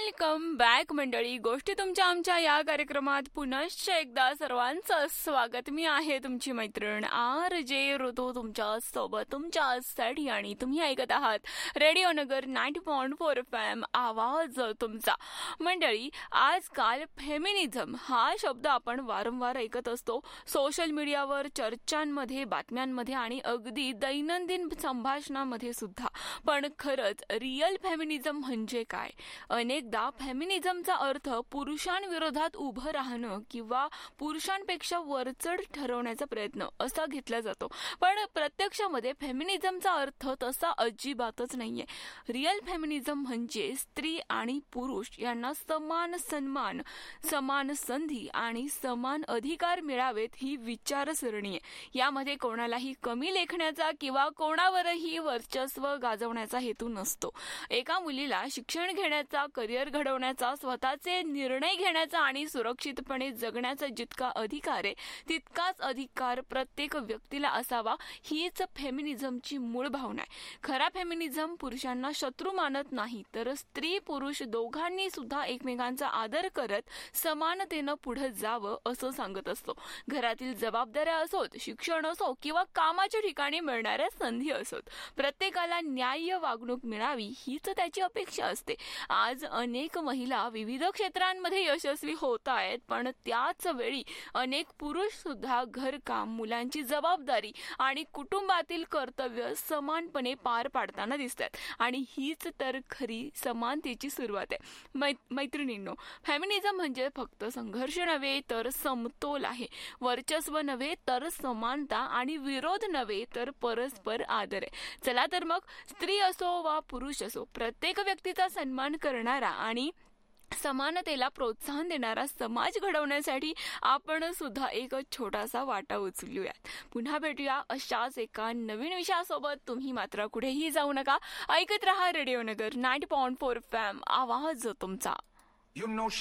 Welcome back मंडळी. गोष्टी तुमच्या आमच्या या कार्यक्रमात पुनश्च एकदा सर्वांचं स्वागत. मी आहे तुमची मैत्रीण RJ ऋतू तुमच्या सोबत तुमच्यासाठी, आणि तुम्ही ऐकत आहात रेडिओ नगर 90.4 FM आवाज तुमचा. मंडळी, आजकाल फेमिनिझम हा शब्द आपण वारंवार ऐकत असतो. सोशल मीडियावर, चर्चांमध्ये, बातम्यांमध्ये आणि अगदी दैनंदिन संभाषणामध्ये सुद्धा. पण खरंच रिअल फेमिनिझम म्हणजे काय? अनेकदा फेमिनिझमचा अर्थ पुरुषांविरोधात उभं राहणं किंवा पुरुषांपेक्षा वरचढ ठरवण्याचा प्रयत्न असा घेतला जातो. पण प्रत्यक्षामध्ये फेमिनिझमचा अर्थ तसा अजिबातच नाहीये. रिअल फेमिनिझम म्हणजे स्त्री आणि पुरुष यांना समान सन्मान, समान संधी आणि समान अधिकार मिळावेत ही विचारसरणी आहे. यामध्ये कोणालाही कमी लेखण्याचा किंवा कोणावरही वर्चस्व गाजवण्याचा हेतू नसतो. एका मुलीला शिक्षण घेण्याचा, करिअर घडवण्याचा, स्वतःचे निर्णय घेण्याचा आणि सुरक्षितपणे जगण्याचा जितका अधिकार आहे तितकाच अधिकार प्रत्येक व्यक्तीला असावा, हीच फेमिनिझमची मूळ भावना आहे. खरा फेमिनिझम पुरुषांना शत्रू मानत नाही, तर स्त्री पुरुष दोघांनी सुद्धा एकमेकांचा आदर करत समानतेनं पुढे जावं असं सांगत असतो. घरातील जबाबदाऱ्या असोत, शिक्षण असो किंवा कामाच्या ठिकाणी मिळणाऱ्या संधी असोत, प्रत्येकाला न्याय्य वागणूक मिळावी हीच त्याची अपेक्षा असते. आज अनेक महिला विविध क्षेत्रांमध्ये यशस्वी होत आहेत, पण त्याच वेळी अनेक पुरुष सुद्धा घरकाम, मुलांची जबाबदारी आणि कुटुंबातील कर्तव्य समानपणे पार पाडताना दिसतात. आणि हीच तर खरी समानतेची सुरुवात आहे. मैत्रिणींनो, फेमिनिझम म्हणजे फक्त संघर्ष नव्हे तर समतोल आहे. वर्चस्व नव्हे तर समानता, आणि विरोध नव्हे तर परस्पर आदर आहे. चला तर मग, स्त्री असो वा पुरुष असो, प्रत्येक व्यक्तीचा सन्मान करणारा आणि समानतेला प्रोत्साहन देणारा समाज घडवण्यासाठी आपण सुद्धा एक छोटासा वाटा उचलूयात. पुन्हा भेटूया अशाच एका नवीन विषयासोबत. तुम्ही मात्र कुठेही जाऊ नका. ऐकत रहा रेडिओ नगर 90.4 FM आवाज तुमचा.